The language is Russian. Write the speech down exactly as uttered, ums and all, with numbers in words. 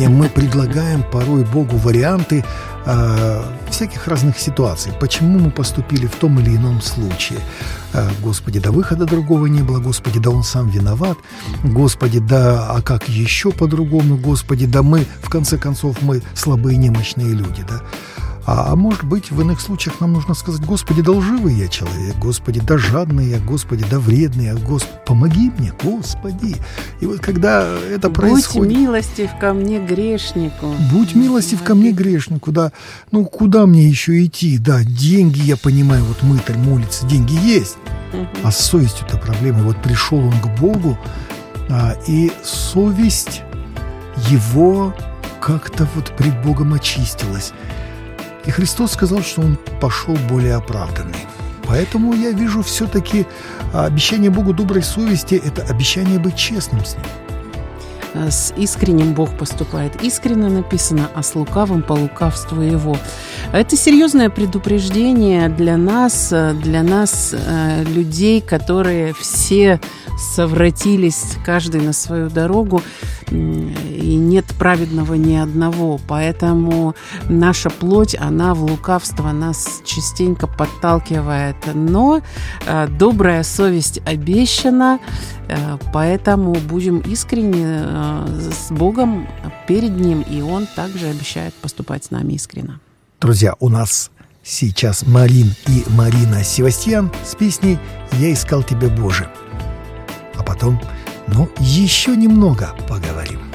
искренне мы предлагаем порой Богу варианты э, всяких разных ситуаций. Почему мы поступили в том или ином случае? Э, Господи, да выхода другого не было. Господи, да Он сам виноват. Господи, да а как еще по-другому? Господи, да мы, в конце концов, мы слабые немощные люди, да? А, а может быть, в иных случаях нам нужно сказать: Господи, да лживый я человек, Господи, да жадный я, Господи, да вредный я, Господи, помоги мне, Господи. И вот когда это Будь происходит... Будь милостив ко мне, грешнику. Будь милостив ко мне, грешнику, да. Ну, куда мне еще идти? Да, деньги, я понимаю, вот мытарь молится, деньги есть. Угу. А с совестью-то проблема. Вот пришел он к Богу, а, и совесть его как-то вот пред Богом очистилась. И Христос сказал, что он пошел более оправданный. Поэтому я вижу все-таки обещание Богу доброй совести – это обещание быть честным с Ним. С искренним Бог поступает искренно, написано, а с лукавым по лукавству его. Это серьезное предупреждение для нас, для нас, людей, которые все совратились, каждый на свою дорогу, и нет праведного ни одного. Поэтому наша плоть, она в лукавство нас частенько подталкивает. Но э, добрая совесть обещана, э, поэтому будем искренне э, с Богом перед Ним, и Он также обещает поступать с нами искренно. Друзья, у нас сейчас Марин и Марина Севастьян с песней «Я искал тебя, Боже». А потом, ну, еще немного поговорим.